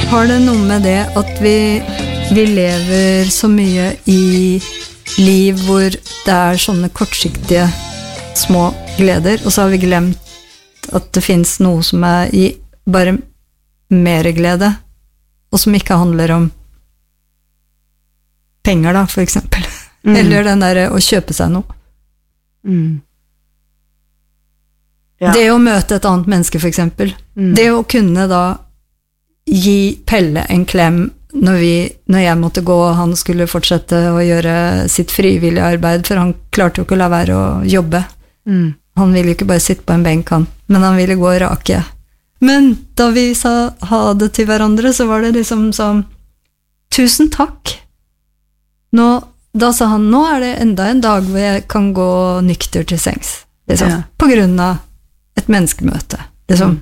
Har det noe med det at vi lever så mye i liv hvor det sånne kortsiktige små gleder, og så har vi glemt at det finnes noe som i bare mer glede, og som ikke handler om penger da, for eksempel. Eller den der å kjøpe seg noe. Ja. Det å møte et annet menneske, for eksempel. Det å kunne da gi Pelle en klem når jeg måtte gå, og han skulle fortsette å gjøre sitt frivillige arbeid, for han klarte jo ikke å la være å jobbe. Han ville jo ikke bare sitte på en benk, men han ville gå og rake. Men da vi sa ha det til hverandre, så var det liksom sånn, tusen takk. Da sa han, nå det enda en dag hvor jeg kan gå nykter til sengs. Liksom, på grunn av et menneskemøte. Liksom.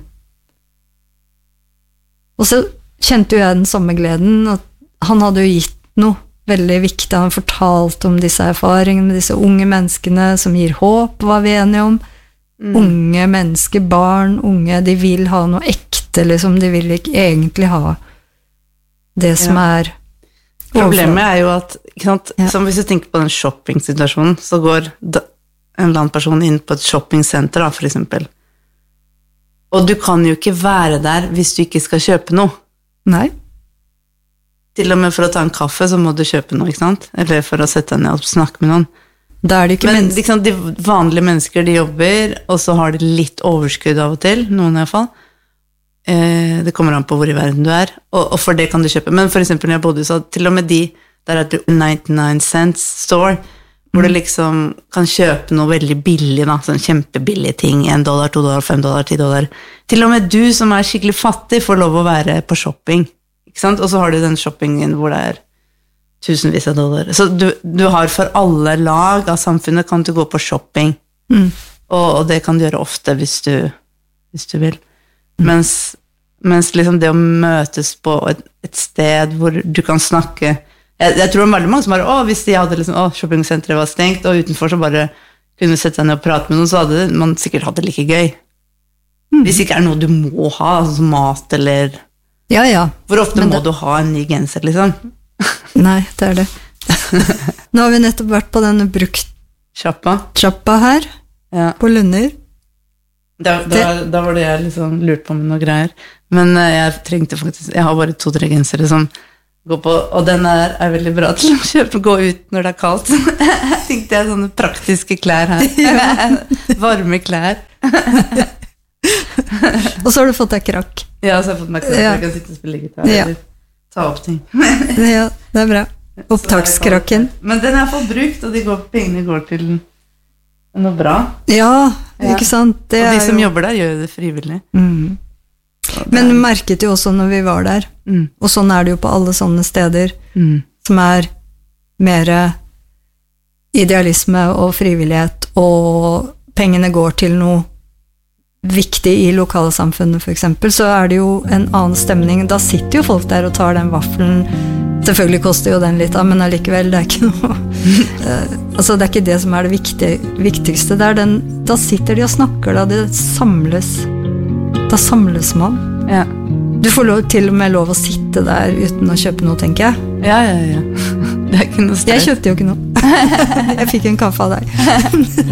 Og så kjente jo jeg den samme gleden, at han hadde jo gitt noe veldig viktig. Han fortalte om disse erfaringene med disse unge menneskene som gir håp, var vi enige om. Unge mennesker, barn, unge, de vil ha noe ekte, liksom. De vil ikke egentlig ha det som Problemet jo at, ikke sant, som hvis du tenker på den shopping-situasjonen, så går en eller annen person inn på et shopping-senter, da, for eksempel. Og du kan jo ikke være der hvis du ikke skal kjøpe noe. Nei. Til og med for å ta en kaffe, så må du kjøpe noe, ikke sant? Eller for å sette deg ned og snakke med noen. Da det ikke Men de vanlige mennesker, de jobber, og så har de litt overskudd av og til, noen i hvert fall. Det kommer an på hvor i verden du og for det kan du kjøpe. Men for eksempel når jeg bodde, så til og med de, der det 99 cents store, hvor du liksom kan kjøpe noe veldig billig, da, sånn kjempebillige ting, $1, $2, $5, $10. Til og med du som skikkelig fattig får lov å være på shopping, ikke sant? Og så har du den shoppingen hvor det tusenvis av dollar. Så du har for alle lag av samfunnet kan du gå på shopping, og det kan du gjøre ofte hvis du vil. Mens liksom det å møtes på et sted hvor du kan snakke. Jeg tror det var veldig mange som bare, hvis de hadde liksom, shoppingsenteret var stengt, og utenfor så bare kunne sette seg ned og prate med noen, så hadde man sikkert hatt det like gøy. Hvis ikke noe du må ha, altså som mat eller... Ja. Hvor ofte må du ha en ny genser, liksom? Nei, det det. Nå har vi nettopp vært på denne bruktsjappa her, på Lunder. Da var det jeg liksom lurt på med noen greier. Men jeg har bare 2-3 gensere som går på, og den veldig bra til å gå ut når det kaldt. Jeg tenkte sånne praktiske klær her. Varme klær. Og så har du fått deg krakk. Ja, så har jeg fått meg krakk. Jeg kan sitte og spille gitar eller ta opp ting. Ja, det bra. Opptakskrakken. Men den har jeg fått brukt, og pengene går til noe bra. Ja, ikke sant? Og de som jobber der gjør det frivillig. Men du merket jo også når vi var der, og sånn det jo på alle sånne steder, som mer idealisme og frivillighet, og pengene går til noe viktig i lokalsamfunnet for eksempel, så det jo en annen stemning. Da sitter jo folk der og tar den vaffelen. Selvfølgelig koster jo den litt, men allikevel, det ikke noe altså det ikke det som det viktigste. Da sitter de og snakker, da samles man. Ja. Du får til og med lov å sitte der uten å kjøpe noe, tenker jeg. Ja. Det ikke noe stress. Jeg kjøpte jo ikke noe. Jeg fikk en kaffe av deg.